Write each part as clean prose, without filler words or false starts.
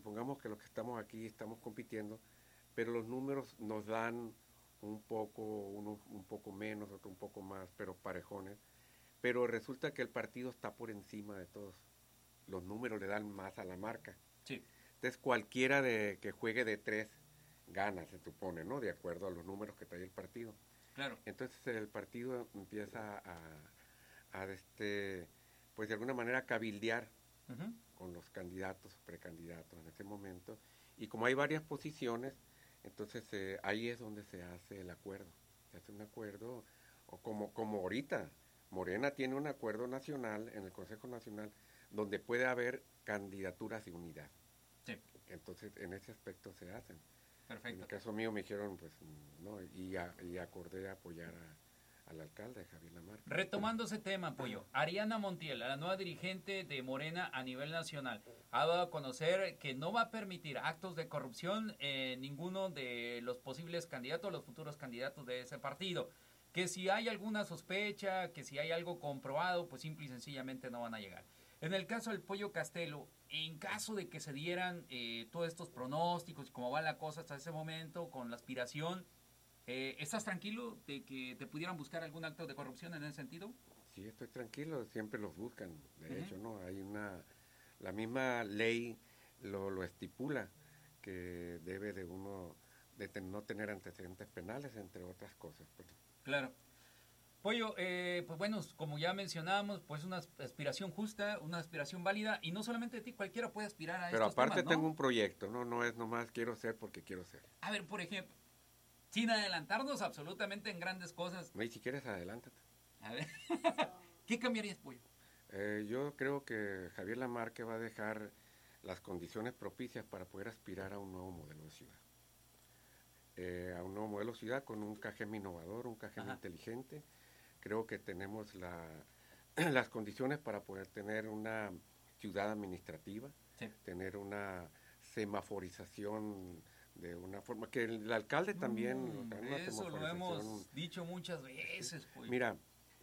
supongamos que los que estamos aquí estamos compitiendo, pero los números nos dan un poco, unos un poco menos, otros un poco más, pero parejones. Pero resulta que el partido está por encima de todos. Los números le dan más a la marca. Sí. Entonces cualquiera de que juegue de 3 gana, se supone, ¿no? De acuerdo a los números que trae el partido. Claro. Entonces el partido empieza pues de alguna manera a cabildear Uh-huh. con los candidatos, precandidatos en ese momento. Y como hay varias posiciones, entonces ahí es donde se hace el acuerdo. Se hace un acuerdo, o como ahorita, Morena tiene un acuerdo nacional en el Consejo Nacional donde puede haber candidaturas de unidad. Sí. Entonces, en ese aspecto se hacen. Perfecto. En el caso mío me dijeron, pues, no, y acordé apoyar al alcalde, Javier Lamarque. Retomando ese tema, Pollo, Ariana Montiel, la nueva dirigente de Morena a nivel nacional, ha dado a conocer que no va a permitir actos de corrupción en ninguno de los posibles candidatos, los futuros candidatos de ese partido. Que si hay alguna sospecha, que si hay algo comprobado, pues simple y sencillamente no van a llegar. En el caso del Pollo Castelo, en caso de que se dieran todos estos pronósticos y cómo va la cosa hasta ese momento con la aspiración, ¿estás tranquilo de que te pudieran buscar algún acto de corrupción en ese sentido? Sí, estoy tranquilo, siempre los buscan, de hecho, ¿no? Hay la misma ley lo estipula, que debe de uno no tener antecedentes penales, entre otras cosas. Pues. Claro. Pollo, pues bueno, como ya mencionábamos, pues una aspiración justa, una aspiración válida, y no solamente de ti, cualquiera puede aspirar a Pero estos aparte temas, ¿no? tengo un proyecto, no es nomás quiero ser porque quiero ser. A ver, por ejemplo, sin adelantarnos absolutamente en grandes cosas. No, y si quieres, adelántate. A ver, ¿qué cambiarías, Pollo? Yo creo que Javier Lamarque va a dejar las condiciones propicias para poder aspirar a un nuevo modelo de ciudad. A un nuevo modelo de ciudad con un CAGEM innovador, un CAGEM inteligente. Creo que tenemos las condiciones para poder tener una ciudad administrativa, sí. Tener una semaforización de una forma que el alcalde también... Eso lo hemos dicho muchas veces. Pues. Mira,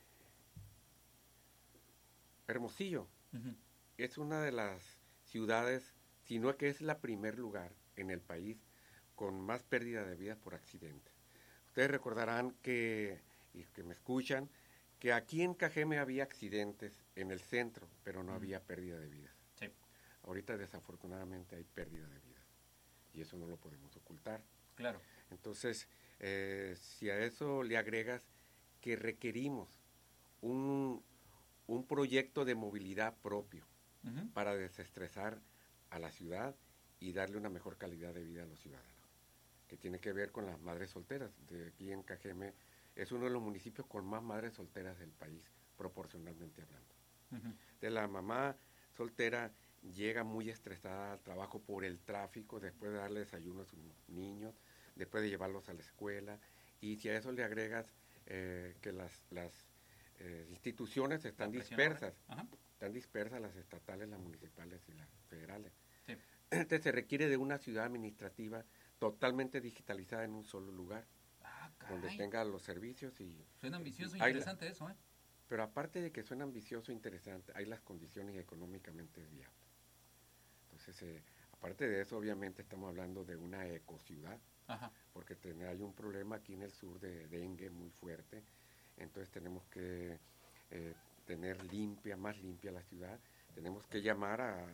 Hermosillo es una de las ciudades, si no es que es la primer lugar en el país con más pérdida de vidas por accidente. Ustedes recordarán y que me escuchan, que aquí en Cajeme había accidentes en el centro, pero no había pérdida de vidas. Sí. Ahorita desafortunadamente hay pérdida de vidas y eso no lo podemos ocultar. Claro. Entonces, si a eso le agregas que requerimos un proyecto de movilidad propio para desestresar a la ciudad y darle una mejor calidad de vida a los ciudadanos, que tiene que ver con las madres solteras. De aquí en Cajeme es uno de los municipios con más madres solteras del país, proporcionalmente hablando. De la mamá soltera llega muy estresada al trabajo por el tráfico, después de darle desayuno a sus niños, después de llevarlos a la escuela, y si a eso le agregas que las instituciones están dispersas, las estatales, las municipales y las federales. Sí. Entonces se requiere de una ciudad administrativa totalmente digitalizada en un solo lugar, donde tenga los servicios y... Suena ambicioso e interesante eso, ¿eh? Pero aparte de que suena ambicioso e interesante, hay las condiciones económicamente viables. Entonces, aparte de eso, obviamente estamos hablando de una ecociudad, porque hay un problema aquí en el sur de dengue muy fuerte, entonces tenemos que tener más limpia la ciudad, tenemos que llamar a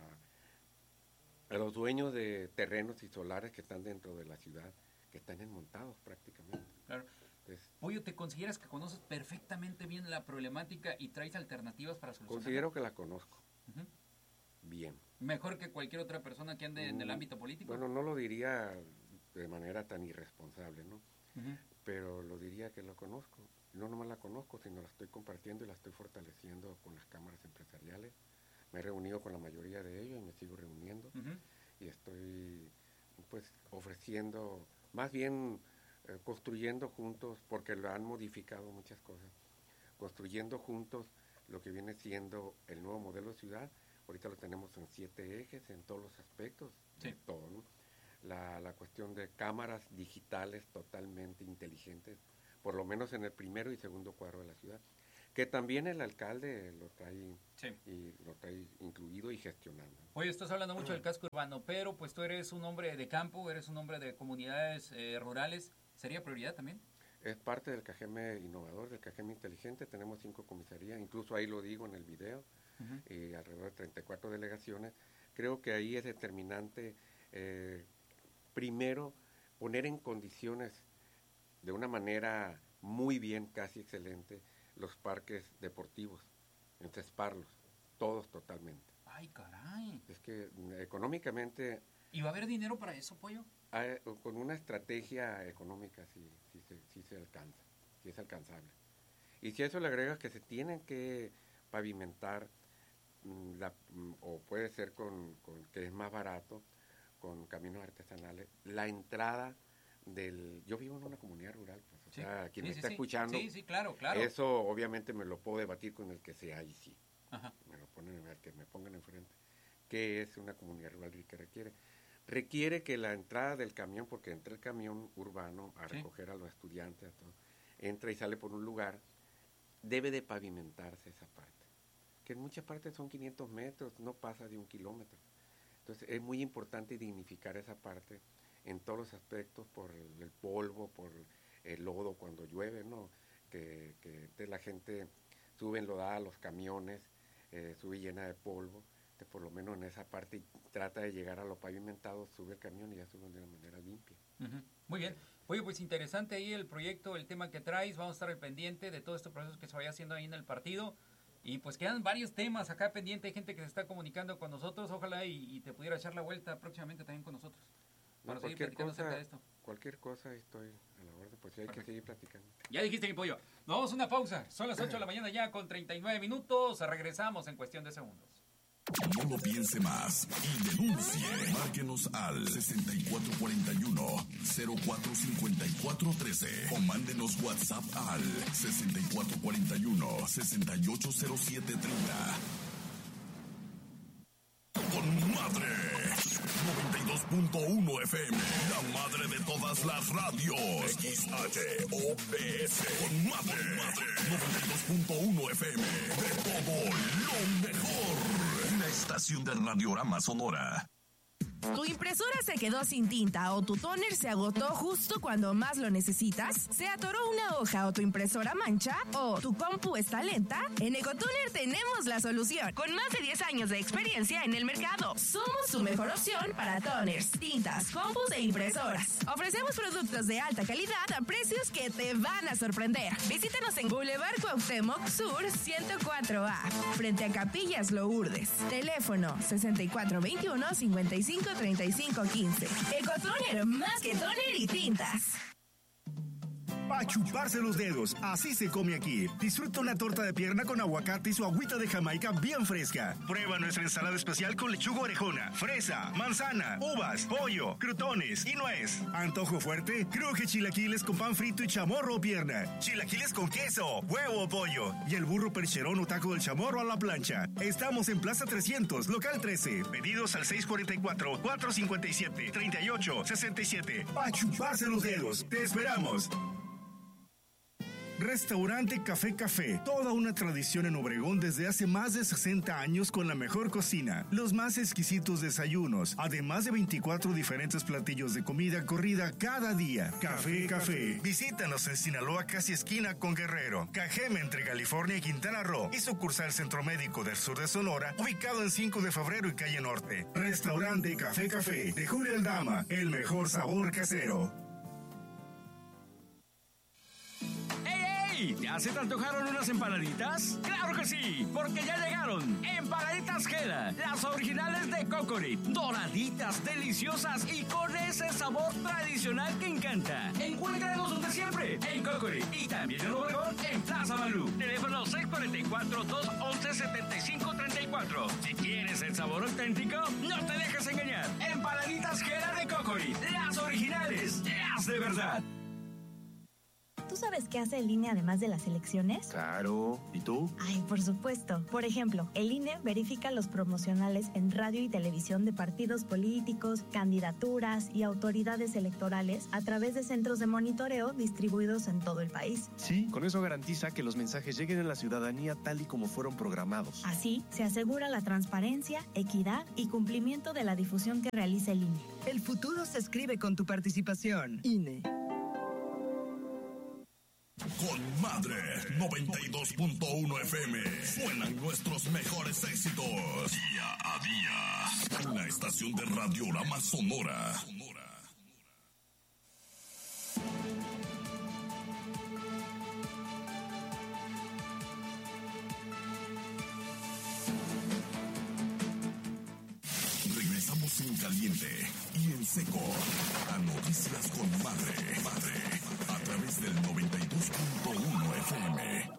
los dueños de terrenos y solares que están dentro de la ciudad, que están enmontados prácticamente. Claro. Pollo, ¿te consideras que conoces perfectamente bien la problemática y traes alternativas para solucionarla? Considero que la conozco. Bien. ¿Mejor que cualquier otra persona que ande en el ámbito político? Bueno, no lo diría de manera tan irresponsable, ¿no? Pero lo diría que lo conozco. No nomás la conozco, sino la estoy compartiendo y la estoy fortaleciendo con las cámaras empresariales. Me he reunido con la mayoría de ellos y me sigo reuniendo. Y estoy, pues, ofreciendo, más bien construyendo juntos, porque lo han modificado muchas cosas, construyendo juntos lo que viene siendo el nuevo modelo de ciudad. Ahorita lo tenemos en 7 ejes, en todos los aspectos, sí. Todo, ¿no? La cuestión de cámaras digitales totalmente inteligentes, por lo menos en el primero y segundo cuadro de la ciudad, que también el alcalde lo trae, sí, y lo trae incluido y gestionando. Oye, estás hablando mucho del casco urbano, pero pues tú eres un hombre de campo, eres un hombre de comunidades rurales. ¿Sería prioridad también? Es parte del CAGEM innovador, del CAGEM inteligente. Tenemos 5 comisarías, incluso ahí lo digo en el video, y alrededor de 34 delegaciones. Creo que ahí es determinante, primero, poner en condiciones de una manera muy bien, casi excelente, los parques deportivos, encesparlos, todos totalmente. ¡Ay, caray! Es que económicamente... ¿Y va a haber dinero para eso, Pollo? Con una estrategia económica sí se alcanza, sí es alcanzable. Y si a eso le agregas que se tienen que pavimentar, o puede ser con que es más barato, con caminos artesanales, la entrada del... Yo vivo en una comunidad rural, pues, o sea, quien me está escuchando, sí, claro. Eso obviamente me lo puedo debatir con el que sea y sí. Ajá. Que me pongan enfrente. ¿Qué es una comunidad rural y qué requiere? Requiere que la entrada del camión, porque entra el camión urbano a recoger a los estudiantes, a todo, entra y sale por un lugar, debe de pavimentarse esa parte. Que en muchas partes son 500 metros, no pasa de 1 kilómetro. Entonces es muy importante dignificar esa parte en todos los aspectos, por el polvo, por el lodo cuando llueve, ¿no? Que la gente sube enlodada a los camiones, sube llena de polvo. Por lo menos en esa parte, y trata de llegar a lo pavimentado, sube el camión y ya sube de una manera limpia. Muy bien. Oye, pues interesante ahí el proyecto, el tema que traes. Vamos a estar al pendiente de todo este proceso que se vaya haciendo ahí en el partido. Y pues quedan varios temas acá pendiente. Hay gente que se está comunicando con nosotros. Ojalá y te pudiera echar la vuelta próximamente también con nosotros. Para seguir platicando acerca de esto. Cualquier cosa estoy a la orden, pues sí hay que seguir platicando. Ya dijiste, mi pollo. Nos vamos a una pausa. Son las 8 de la mañana ya con 39 minutos. Regresamos en cuestión de segundos. No lo piense más y denuncie. Márquenos al 6441-045413 o mándenos WhatsApp al 6441-680730. Con madre 92.1 FM, la madre de todas las radios. XHOPS. Con madre 92.1 FM, de todo lo mejor. Una estación de Radiorama Sonora. ¿Tu impresora se quedó sin tinta o tu tóner se agotó justo cuando más lo necesitas? ¿Se atoró una hoja o tu impresora mancha? ¿O tu compu está lenta? En Ecotoner tenemos la solución. Con más de 10 años de experiencia en el mercado, somos tu mejor opción para toners, tintas, compus e impresoras. Ofrecemos productos de alta calidad a precios que te van a sorprender. Visítanos en Boulevard Cuauhtémoc Sur 104A, frente a Capillas Lourdes. Teléfono 6421-553515. Ecotoner, más que toner y tintas. Pa' chuparse los dedos, así se come aquí. Disfruta una torta de pierna con aguacate y su agüita de Jamaica bien fresca. Prueba nuestra ensalada especial con lechuga orejona, fresa, manzana, uvas, pollo, crutones y nuez. Antojo fuerte, cruje chilaquiles con pan frito y chamorro o pierna. Chilaquiles con queso, huevo o pollo. Y el burro percherón o taco del chamorro a la plancha. Estamos en Plaza 300, local 13. Pedidos al 644-457-3867. Pa' chuparse los dedos, te esperamos. Restaurante Café Café, toda una tradición en Obregón desde hace más de 60 años con la mejor cocina, los más exquisitos desayunos, además de 24 diferentes platillos de comida corrida cada día. Café Café. Visítanos en Sinaloa, casi esquina con Guerrero, Cajeme entre California y Quintana Roo y sucursal Centro Médico del Sur de Sonora, ubicado en 5 de Febrero y Calle Norte. Restaurante Café Café de Julio Aldama, el mejor sabor casero. ¿Ya se te antojaron unas empanaditas? ¡Claro que sí! Porque ya llegaron Empanaditas Gela, las originales de Cocori. Doraditas, deliciosas y con ese sabor tradicional que encanta. Encuéntranos donde siempre, en Cocori. Y también en Obregón, en Plaza Malú. Teléfono 644-211-7534. Si quieres el sabor auténtico, no te dejes engañar. Empanaditas Gela de Cocori, las originales, las de verdad. ¿Tú sabes qué hace el INE además de las elecciones? Claro. ¿Y tú? Ay, por supuesto. Por ejemplo, el INE verifica los promocionales en radio y televisión de partidos políticos, candidaturas y autoridades electorales a través de centros de monitoreo distribuidos en todo el país. Sí, con eso garantiza que los mensajes lleguen a la ciudadanía tal y como fueron programados. Así, se asegura la transparencia, equidad y cumplimiento de la difusión que realiza el INE. El futuro se escribe con tu participación. INE. Con Madre 92.1 FM suenan nuestros mejores éxitos día a día. Una estación de Radiorama Sonora. Regresamos en caliente y en seco a Noticias con Madre, a través del 92.1 FM.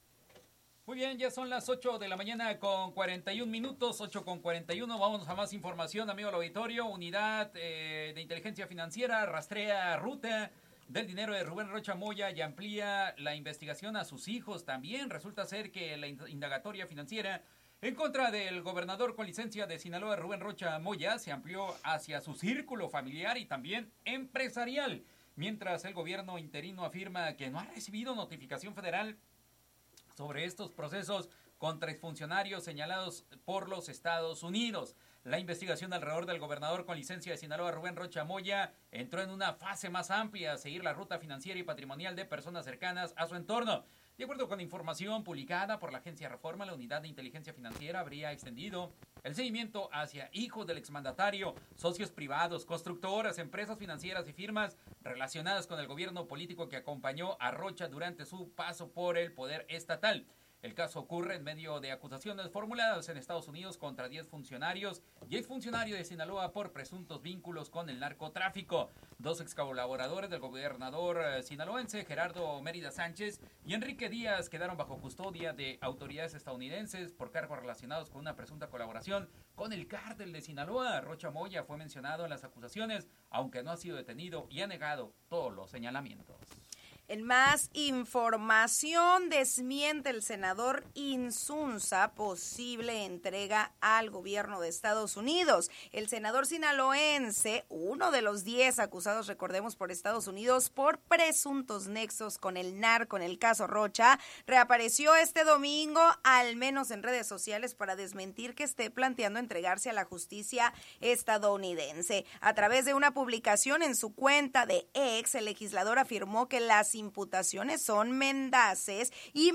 Muy bien, ya son las 8 de la mañana con 41 minutos, 8 con 41. Vamos a más información, amigo del auditorio. Unidad de Inteligencia Financiera rastrea ruta del dinero de Rubén Rocha Moya y amplía la investigación a sus hijos. También resulta ser que la indagatoria financiera en contra del gobernador con licencia de Sinaloa, Rubén Rocha Moya, se amplió hacia su círculo familiar y también empresarial, mientras el gobierno interino afirma que no ha recibido notificación federal sobre estos procesos contra exfuncionarios señalados por los Estados Unidos. La investigación alrededor del gobernador con licencia de Sinaloa, Rubén Rocha Moya, entró en una fase más amplia, a seguir la ruta financiera y patrimonial de personas cercanas a su entorno. De acuerdo con información publicada por la agencia Reforma, la Unidad de Inteligencia Financiera habría extendido el seguimiento hacia hijos del exmandatario, socios privados, constructoras, empresas financieras y firmas relacionadas con el gobierno político que acompañó a Rocha durante su paso por el poder estatal. El caso ocurre en medio de acusaciones formuladas en Estados Unidos contra 10 funcionarios y exfuncionario de Sinaloa por presuntos vínculos con el narcotráfico. 2 excolaboradores del gobernador sinaloense, Gerardo Mérida Sánchez y Enrique Díaz, quedaron bajo custodia de autoridades estadounidenses por cargos relacionados con una presunta colaboración con el cártel de Sinaloa. Rocha Moya fue mencionado en las acusaciones, aunque no ha sido detenido y ha negado todos los señalamientos. En más información, desmiente el senador Insunza posible entrega al gobierno de Estados Unidos. El senador sinaloense, uno de los 10 acusados, recordemos, por Estados Unidos por presuntos nexos con el narco en el caso Rocha, reapareció este domingo, al menos en redes sociales, para desmentir que esté planteando entregarse a la justicia estadounidense. A través de una publicación en su cuenta de X, el legislador afirmó que las imputaciones son mendaces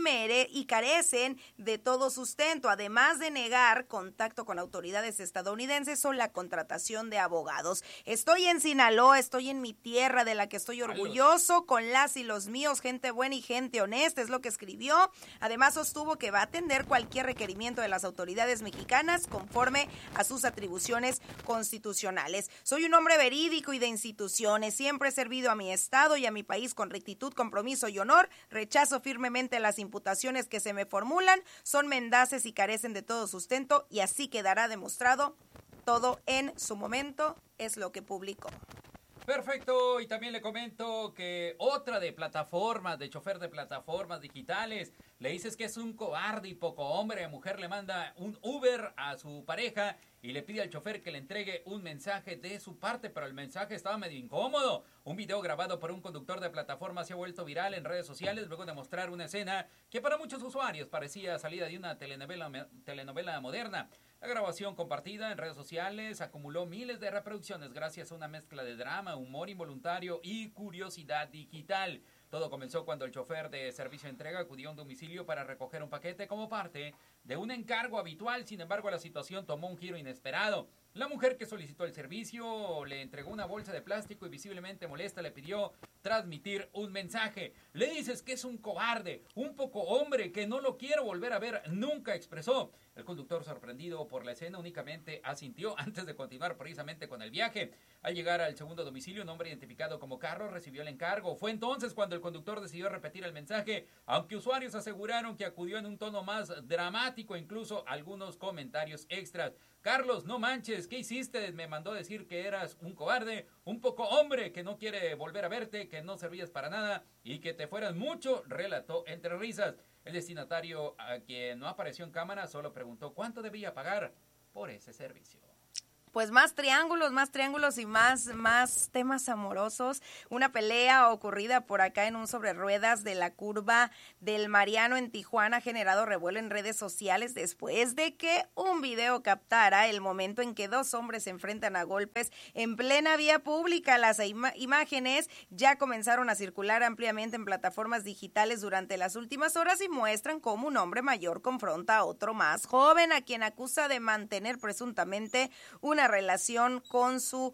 y carecen de todo sustento, además de negar contacto con autoridades estadounidenses o la contratación de abogados. Estoy en Sinaloa, estoy en mi tierra de la que estoy orgulloso, con las y los míos, gente buena y gente honesta, es lo que escribió. Además sostuvo que va a atender cualquier requerimiento de las autoridades mexicanas conforme a sus atribuciones constitucionales. Soy un hombre verídico y de instituciones, siempre he servido a mi estado y a mi país con rectitud, compromiso y honor. Rechazo firmemente las imputaciones que se me formulan, son mendaces y carecen de todo sustento, y así quedará demostrado todo en su momento, es lo que publicó. Perfecto, y también le comento que otra de plataformas, de chofer de plataformas digitales, le dices que es un cobarde y poco hombre. Mujer le manda un Uber a su pareja y le pide al chofer que le entregue un mensaje de su parte, pero el mensaje estaba medio incómodo. Un video grabado por un conductor de plataforma se ha vuelto viral en redes sociales luego de mostrar una escena que para muchos usuarios parecía salida de una telenovela moderna. La grabación compartida en redes sociales acumuló miles de reproducciones gracias a una mezcla de drama, humor involuntario y curiosidad digital. Todo comenzó cuando el chofer de servicio de entrega acudió a un domicilio para recoger un paquete como parte de un encargo habitual. Sin embargo, la situación tomó un giro inesperado. La mujer que solicitó el servicio le entregó una bolsa de plástico y visiblemente molesta le pidió transmitir un mensaje. Le dices que es un cobarde, un poco hombre, que no lo quiero volver a ver, nunca expresó. El conductor, sorprendido por la escena, únicamente asintió antes de continuar precisamente con el viaje. Al llegar al segundo domicilio, un hombre identificado como Carlos recibió el encargo. Fue entonces cuando el conductor decidió repetir el mensaje, aunque usuarios aseguraron que acudió en un tono más dramático, incluso algunos comentarios extras. Carlos, no manches, ¿qué hiciste? Me mandó decir que eras un cobarde, un poco hombre, que no quiere volver a verte, que no servías para nada y que te fueras mucho, relató entre risas. El destinatario, a quien no apareció en cámara, solo preguntó cuánto debía pagar por ese servicio. Pues más triángulos y más temas amorosos. Una pelea ocurrida por acá en un sobre ruedas de la curva del Mariano en Tijuana ha generado revuelo en redes sociales después de que un video captara el momento en que dos hombres se enfrentan a golpes en plena vía pública. Las imágenes ya comenzaron a circular ampliamente en plataformas digitales durante las últimas horas y muestran cómo un hombre mayor confronta a otro más joven, a quien acusa de mantener presuntamente una relación con su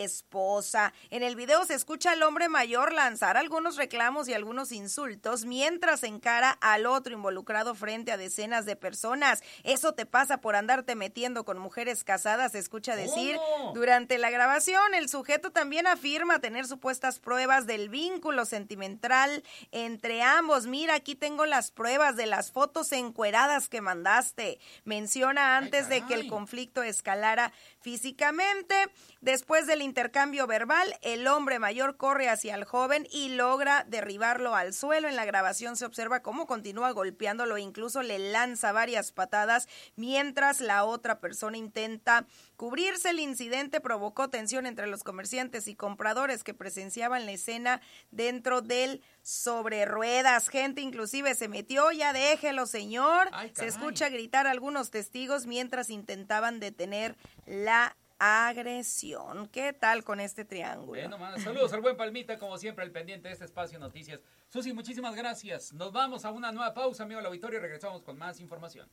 esposa. En el video se escucha al hombre mayor lanzar algunos reclamos y algunos insultos mientras encara al otro involucrado frente a decenas de personas. Eso te pasa por andarte metiendo con mujeres casadas, se escucha decir. Durante la grabación, el sujeto también afirma tener supuestas pruebas del vínculo sentimental entre ambos. Mira, aquí tengo las pruebas de las fotos encueradas que mandaste. Menciona antes de que el conflicto escalara físicamente. Después del intercambio verbal, el hombre mayor corre hacia el joven y logra derribarlo al suelo. En la grabación se observa cómo continúa golpeándolo e incluso le lanza varias patadas mientras la otra persona intenta cubrirse. El incidente provocó tensión entre los comerciantes y compradores que presenciaban la escena dentro del sobre ruedas. Gente inclusive se metió, ya déjelo, señor. Se escucha gritar a algunos testigos mientras intentaban detener la agresión. ¿Qué tal con este triángulo? Bueno, saludos al buen Palmita, como siempre, el pendiente de este espacio Noticias. Susi, muchísimas gracias. Nos vamos a una nueva pausa, amigo del auditorio, y regresamos con más información.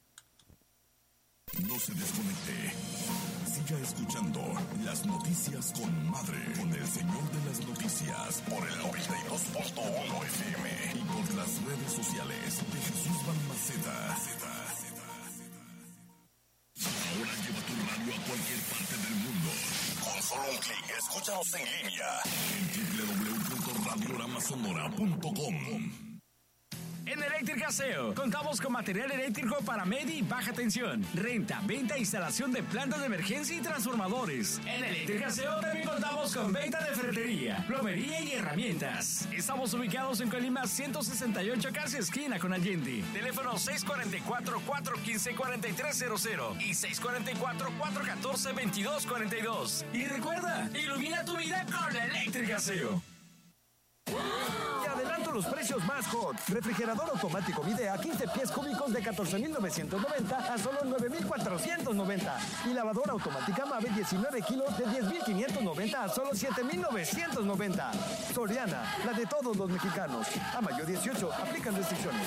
No se desconecte. Siga escuchando las noticias con Madre, con el señor de las noticias, por el 92.1 FM y por las redes sociales de Jesús Balmaceda. Ahora lleva tu radio a cualquier parte del mundo. Con solo un clic, escúchanos en línea en www.radiogramasonora.com. En Eléctrica SEO contamos con material eléctrico para media y baja tensión, renta, venta e instalación de plantas de emergencia y transformadores. En Eléctrica SEO también contamos con venta de ferretería, plomería y herramientas. Estamos ubicados en Colima 168, casi esquina con Allende. Teléfono 644-415-4300 y 644-414-2242. Y recuerda, ilumina tu vida con Eléctrica SEO. Te adelanto los precios más hot. Refrigerador automático Midea 15 pies cúbicos de 14,990 a solo 9,490. Y lavadora automática Mave 19 kilos de 10,590 a solo 7,990. Soriana, la de todos los mexicanos. A mayo 18, aplican restricciones.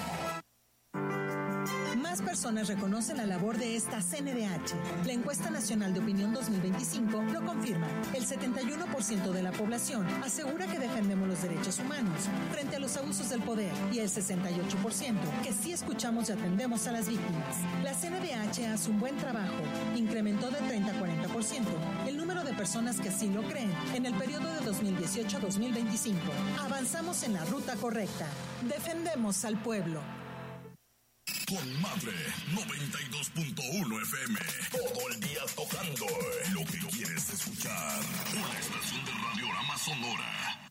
Más personas reconocen la labor de esta CNDH. La encuesta nacional de opinión 2025 lo confirma. El 71% de la población asegura que defendemos los derechos humanos frente a los abusos del poder y el 68% que sí escuchamos y atendemos a las víctimas. La CNDH hace un buen trabajo. Incrementó de 30 a 40% el número de personas que sí lo creen en el periodo de 2018 a 2025. Avanzamos en la ruta correcta. Defendemos al pueblo. Con Madre 92.1 FM. Todo el día tocando lo que quieres escuchar. Una estación de Radiorama Sonora.